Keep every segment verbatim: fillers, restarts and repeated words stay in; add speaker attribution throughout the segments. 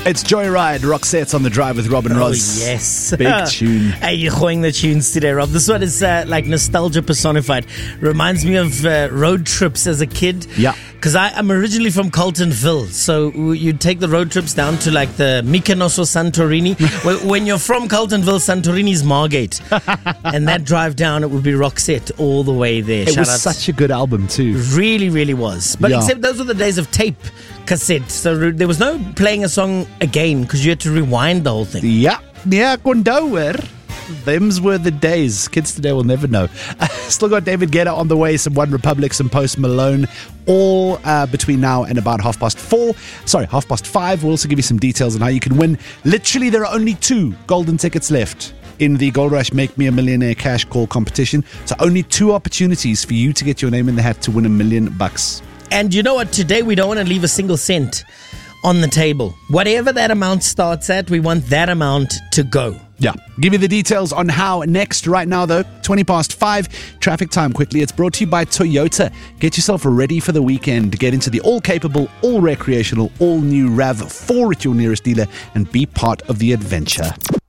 Speaker 1: It's Joyride, Roxette on the drive with Robin
Speaker 2: Oh,
Speaker 1: Ross.
Speaker 2: yes.
Speaker 1: Big tune.
Speaker 2: Hey, you're going the tunes today, Rob. This one is uh, like nostalgia personified. Reminds me of uh, road trips as a kid.
Speaker 1: Yeah.
Speaker 2: Because I'm originally from Carltonville. So you'd take the road trips down to like the Mykonos or Santorini. Well, when you're from Carltonville, Santorini's Margate. And that drive down, it would be Roxette all the way there.
Speaker 1: It
Speaker 2: Shout
Speaker 1: was
Speaker 2: out.
Speaker 1: such a good album too.
Speaker 2: Really, really was. But
Speaker 1: Yeah.
Speaker 2: except those were the days of tape cassette. So re- there was no playing a song again because you had to rewind the whole thing.
Speaker 1: Yeah, yeah, Gondower. Them's were the days. Kids today will never know. Still got David Guetta on the way, some One Republic, some Post Malone, all uh, between now and about half past four. Sorry, half past five. We'll also give you some details on how you can win. Literally, there are only two golden tickets left in the Gold Rush Make Me a Millionaire cash call competition. So only two opportunities for you to get your name in the hat to win a million bucks.
Speaker 2: And you know what? Today we don't want to leave a single cent on the table. Whatever that amount starts at, we want that amount to go.
Speaker 1: Yeah. Give you the details on how next. Right now, though, twenty past five. Traffic time quickly. It's brought to you by Toyota. Get yourself ready for the weekend. Get into the all-capable, all-recreational, all-new RAV four at your nearest dealer and be part of the adventure.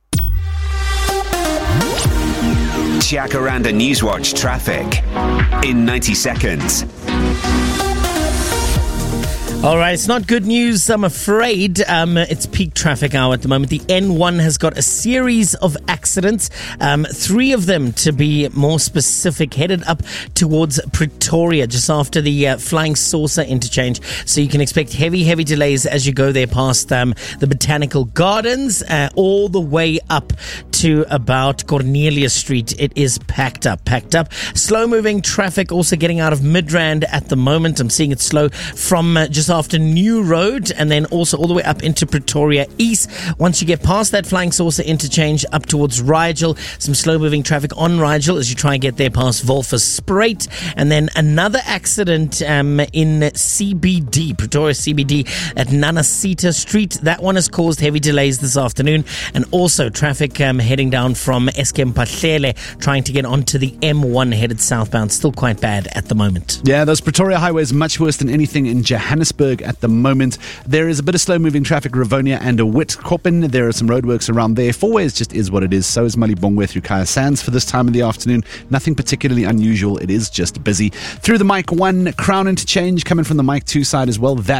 Speaker 3: Jacaranda Newswatch traffic in ninety seconds.
Speaker 2: All right, it's not good news, I'm afraid. Um, it's peak traffic hour at the moment. The N one has got a series of accidents, um, three of them to be more specific, headed up towards Pretoria, just after the uh, Flying Saucer interchange. So you can expect heavy, heavy delays as you go there past um, the Botanical Gardens, uh, all the way up to about Cornelia Street. It is packed up, packed up. Slow-moving traffic also getting out of Midrand at the moment. I'm seeing it slow from uh, just after New Road and then also all the way up into Pretoria East. Once you get past that Flying Saucer interchange up towards Rigel, some slow-moving traffic on Rigel as you try and get there past Wolfers Spruit. And then another accident um, in C B D, Pretoria C B D at Nanasita Street. That one has caused heavy delays this afternoon. And also traffic um, heading down from Eskempashlele, trying to get onto the M one headed southbound. Still quite bad at the moment.
Speaker 1: Yeah, those Pretoria highways much worse than anything in Johannesburg at the moment. There is a bit of slow-moving traffic, Rivonia and Witkoppen. There are some roadworks around there. Four ways just is what it is. So is Malibongwe through Kaya Sands for this time of the afternoon. Nothing particularly unusual. It is just busy. Through the Mike one Crown interchange, coming from the Mike two side as well. That